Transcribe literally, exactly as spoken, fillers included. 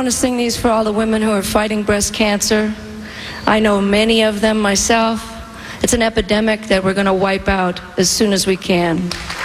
want to sing these for all the women who are fighting breast cancer. I know many of them myself. It's an epidemic that we're going to wipe out as soon as we can.